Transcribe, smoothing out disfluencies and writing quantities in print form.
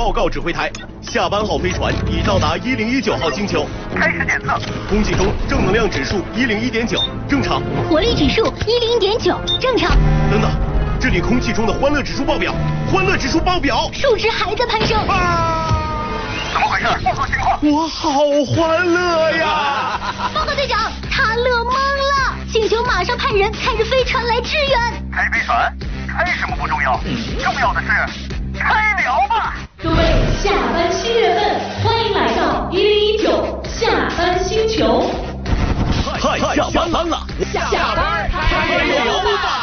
报告指挥台，下班号飞船已到达1019号星球， 开始检测。 空气中正能量指数101.9，正常。 活力指数101.9，正常。 等等，这里空气中的欢乐指数爆表，欢乐指数爆表， 数值还在攀升。 怎么回事？报告情况。 我好欢乐呀！ 报告队长，他乐懵了，星球马上派人开着飞船来支援。 开飞船？开什么不重要，重要的是开聊吧。 各位下班7月份，欢迎来到1019下班星球。 太下班了，下班开聊吧。